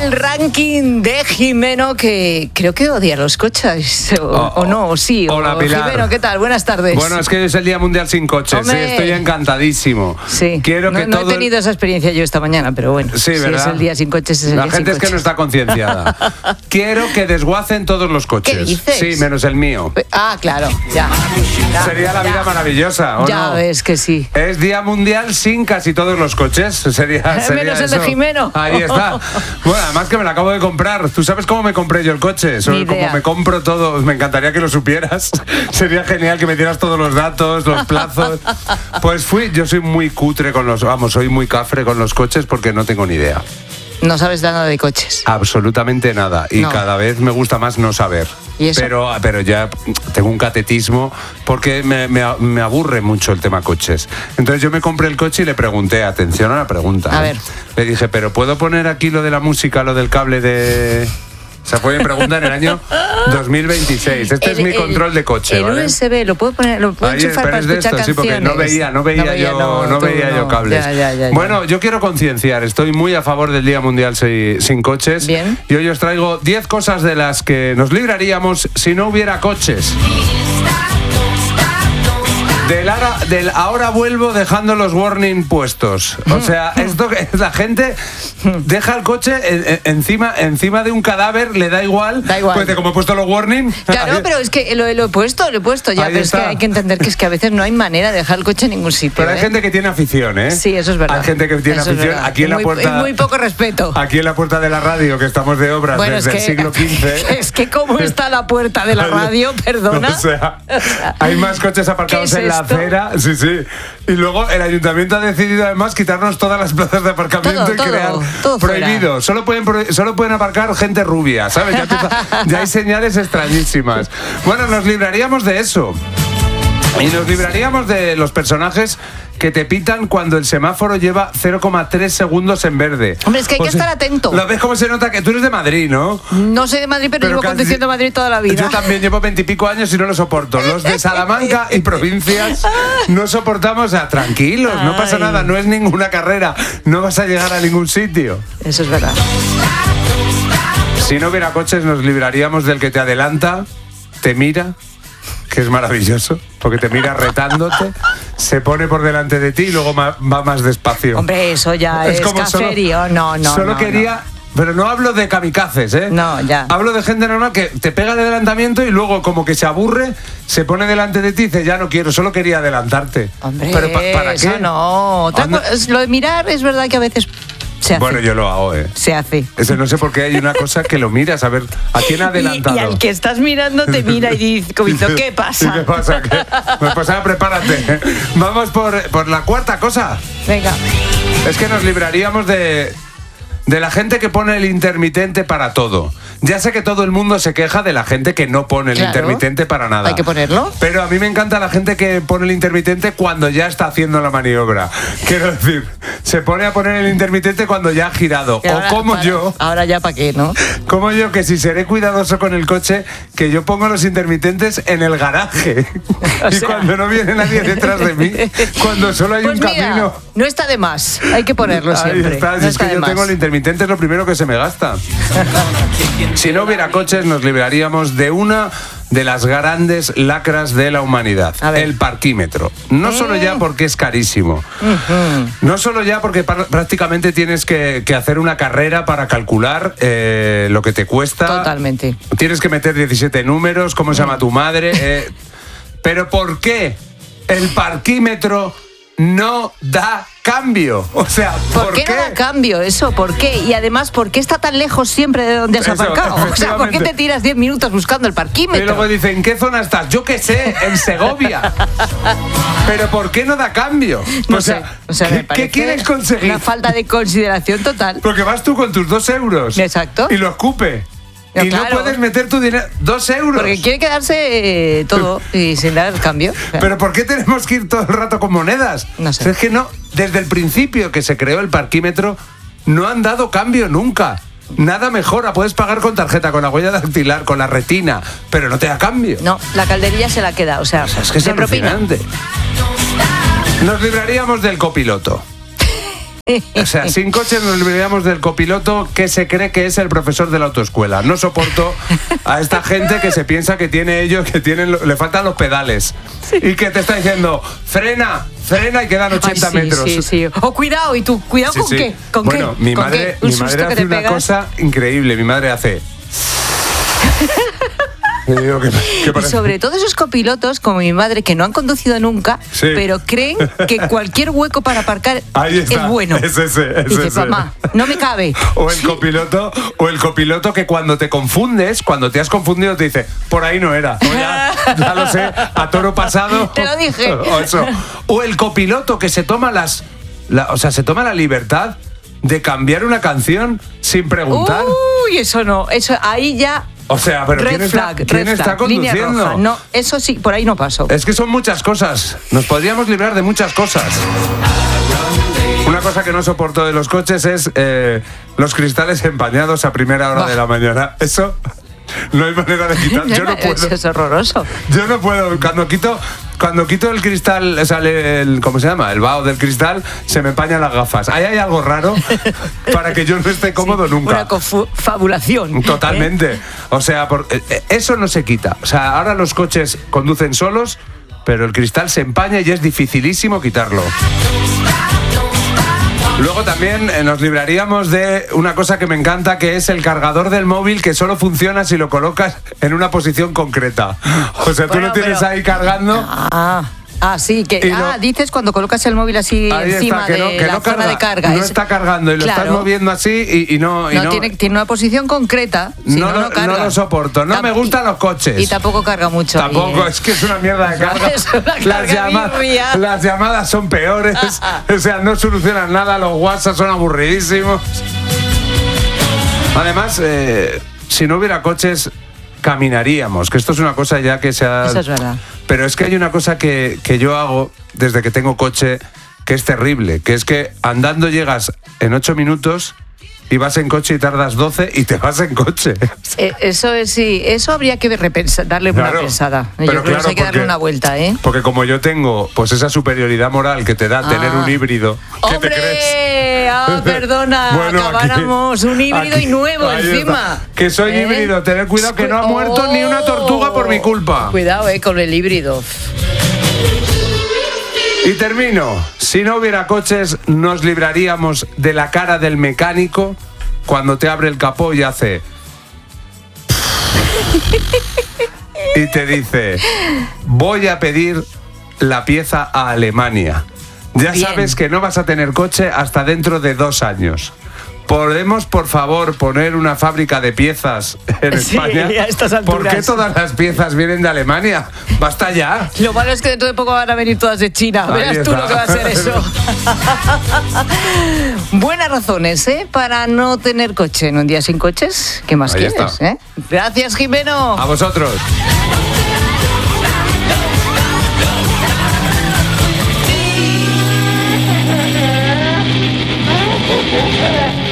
el ranking de Jimeno, que creo que odia los coches, o no, o sí. Hola, o Pilar. Jimeno, ¿qué tal? Buenas tardes. Bueno, es que hoy es el Día Mundial sin coches. Sí, estoy encantadísimo. Sí. Quiero que no he tenido esa experiencia yo esta mañana, pero bueno. Sí, ¿verdad? Si es el día sin coches, es el La día gente sin es que coches. no está concienciada. Quiero que desguacen todos los coches. ¿Qué dices? Sí, menos el mío. Ah, claro, ya. Sería la vida maravillosa, ¿o ya no? ves que sí. Es Día Mundial sin casi todos los coches. Sería Menos el de eso. Jimeno. Ahí está. Bueno, además que me lo acabo de comprar. ¿Tú sabes cómo me compré yo el coche? Ni idea. Como me compro todo, me encantaría que lo supieras. Sería genial que me dieras todos los datos, los plazos. Pues yo soy muy cutre con soy muy cafre con los coches porque no tengo ni idea. No sabes nada de coches. Absolutamente nada. Y No. cada vez me gusta más no saber. ¿Y eso? Pero ya tengo un catetismo porque me aburre mucho el tema coches. Entonces yo me compré el coche y le pregunté, atención a la pregunta. A ver. Le dije, ¿pero puedo poner aquí lo de la música, lo del cable de...? Esa fue mi pregunta en el año 2026. Este es mi control de coche, el ¿vale? USB, ¿lo puedo enchufar para pero es de escuchar esto, sí, porque canciones? no veía yo cables. Ya. Bueno, yo quiero concienciar. Estoy muy a favor del Día Mundial sin coches. Bien. Y hoy os traigo 10 cosas de las que nos libraríamos si no hubiera coches. Del ahora vuelvo dejando los warning puestos. O sea, esto que la gente deja el coche encima de un cadáver, le da igual. Da igual. Pues de como he puesto los warning. Claro, pero es que lo he puesto ya, Ahí pero es que está. hay que entender que es que a veces no hay manera de dejar el coche en ningún sitio. Pero hay ¿eh? gente que tiene afición, ¿eh? Sí, eso es verdad. Hay gente que tiene Eso es afición. verdad. Aquí en la puerta. Es muy poco respeto. Aquí en la puerta de la radio, que estamos de obras Bueno, desde el siglo XV. Es que cómo está la puerta de la radio, perdona. O sea, hay más coches aparcados ¿Qué es en la esto? acera. Sí. Y luego el ayuntamiento ha decidido además quitarnos todas las plazas de aparcamiento y crear todo fuera. prohibido. Solo pueden aparcar gente rubia, ¿sabes? Ya hay señales extrañísimas. Bueno, nos libraríamos de eso. Y nos libraríamos de los personajes que te pitan cuando el semáforo lleva 0,3 segundos en verde. Hombre, es que hay que estar atento. ¿Lo ves cómo se nota que tú eres de Madrid, no? No soy de Madrid, pero llevo casi- conduciendo a Madrid toda la vida. Yo también llevo 20 y pico años y no lo soporto. Los de Salamanca y provincias no soportamos tranquilos, no pasa Ay. nada, no es ninguna carrera, no vas a llegar a ningún sitio. Eso es verdad. Si no hubiera coches nos libraríamos del que te adelanta, te mira, que es maravilloso, porque te mira retándote, se pone por delante de ti y luego va más despacio. Hombre, eso ya es como caserío. No. Solo no, quería... Pero no hablo de kamikazes, ¿eh? No, ya. Hablo de gente normal que te pega de adelantamiento y luego como que se aburre, se pone delante de ti y dice, ya no quiero, solo quería adelantarte. Hombre, ¿Pero para qué? eso no. Otra Anda. lo de mirar es verdad que a veces se hace. Bueno, yo lo hago, ¿eh? Se hace. Ese no sé por qué hay una cosa que lo miras, a ver, ¿a quién ha adelantado? Y al que estás mirando te mira y dice, como diciendo, ¿qué pasa? ¿Qué pasa? ¿Qué? Pues ahora prepárate. Vamos por la cuarta cosa. Venga. Es que nos libraríamos de la gente que pone el intermitente para todo. Ya sé que todo el mundo se queja de la gente que no pone el Claro. intermitente para nada. Hay que ponerlo. Pero a mí me encanta la gente que pone el intermitente cuando ya está haciendo la maniobra. Quiero decir, se pone a poner el intermitente cuando ya ha girado. Que ahora, o como yo, Ahora ya para qué, ¿no? que si seré cuidadoso con el coche, que yo pongo los intermitentes en el garaje. O Y sea- cuando no viene nadie detrás de mí, cuando solo hay Pues un mira, camino. no está de más. Hay que ponerlo Ahí siempre. está, No si es está que de yo más. tengo el intermitente, es lo primero que se me gasta. Si no hubiera coches, nos libraríamos de una de las grandes lacras de la humanidad, A ver. el parquímetro. No solo ya porque es carísimo, no solo ya porque prácticamente tienes que hacer una carrera para calcular lo que te cuesta. Totalmente. Tienes que meter 17 números, cómo se llama tu madre. Pero ¿por qué el parquímetro no da cambio? O sea, ¿Por qué no da cambio eso? ¿Por qué? Y además, ¿por qué está tan lejos siempre de donde has Eso, aparcado? O sea, ¿por qué efectivamente. te tiras 10 minutos buscando el Y parquímetro? luego dicen, ¿en qué zona estás? Yo qué sé, en Segovia. Pero ¿por qué no da cambio? No sé. O sea, me ¿qué parece quieres conseguir? una falta de consideración total. Porque vas tú con tus 2 euros. Exacto. Y lo escupe. No, y claro. no puedes meter tu dinero. 2 euros. Porque quiere quedarse todo y sin dar cambio. ¿Pero por qué tenemos que ir todo el rato con monedas? No sé. O sea, es que no, desde el principio que se creó el parquímetro, no han dado cambio nunca. Nada mejora, puedes pagar con tarjeta, con la huella dactilar, con la retina, pero no te da cambio. No, la calderilla se la queda, o sea, Es que es de propina. alucinante. Nos libraríamos del copiloto. O sea, sin coche nos libraríamos del copiloto que se cree que es el profesor de la autoescuela. No soporto a esta gente que se piensa que tiene ellos, le faltan los pedales. Sí. Y que te está diciendo, frena y quedan 80 metros. Sí. O cuidado, y tú, cuidado sí, con qué. ¿Con bueno, qué? Mi madre hace una cosa increíble. Mi madre hace... Y sobre todo esos copilotos, como mi madre, que no han conducido nunca, pero creen que cualquier hueco para aparcar es bueno. Es ese. Dice, mamá, no me cabe. O el copiloto que cuando te confundes, cuando te has confundido, te dice, por ahí no era. No, ya lo sé, a toro pasado. Te lo dije. O el copiloto que se toma se toma la libertad de cambiar una canción sin preguntar. Uy, eso no, eso ahí ya... O sea, pero ¿quién está conduciendo? No, eso sí, por ahí no paso. Es que son muchas cosas. Nos podríamos librar de muchas cosas. Una cosa que no soporto de los coches es los cristales empañados a primera hora de la mañana. Eso no hay manera de quitar. Yo no puedo. Eso es horroroso. Yo no puedo. Cuando quito el cristal, sale ¿cómo se llama? El vaho del cristal, se me empañan las gafas. Ahí hay algo raro para que yo no esté cómodo nunca. Una confabulación. Totalmente. O sea, eso no se quita. O sea, ahora los coches conducen solos, pero el cristal se empaña y es dificilísimo quitarlo. Luego también nos libraríamos de una cosa que me encanta, que es el cargador del móvil, que solo funciona si lo colocas en una posición concreta. O sea, tú lo tienes ahí cargando. Sí, dices cuando colocas el móvil así encima de la zona de carga. No está cargando y lo estás moviendo así y no... Tiene una posición concreta. No lo soporto. No me gustan los coches. Y tampoco carga mucho. Tampoco, es que es una mierda de carga. Las llamadas son peores. O sea, no solucionan nada. Los WhatsApp son aburridísimos. Además, si no hubiera coches, caminaríamos. Que esto es una cosa ya que se ha... Eso es verdad. Pero es que hay una cosa que yo hago desde que tengo coche que es terrible, que es que andando llegas en 8 minutos y vas en coche y tardas 12 y te vas en coche. Eso habría que darle una pensada. Yo creo que hay que darle una vuelta, ¿eh? Porque como yo tengo pues esa superioridad moral que te da tener un híbrido, ¿qué te crees? Perdona, bueno, acabáramos un híbrido y nuevo encima. Está. Que soy híbrido, tener cuidado que no ha muerto ni una tortuga por mi culpa. Cuidado, con el híbrido. Y termino. Si no hubiera coches, nos libraríamos de la cara del mecánico cuando te abre el capó y hace... y te dice, voy a pedir la pieza a Alemania. Ya sabes que no vas a tener coche hasta dentro de 2 años. ¿Podemos, por favor, poner una fábrica de piezas en España? A estas alturas. ¿Por qué todas las piezas vienen de Alemania? ¡Basta ya! Lo malo es que dentro de poco van a venir todas de China. Verás tú lo que va a ser eso. Buenas razones, para no tener coche en un día sin coches. ¿Qué más quieres? Gracias, Jimeno. A vosotros.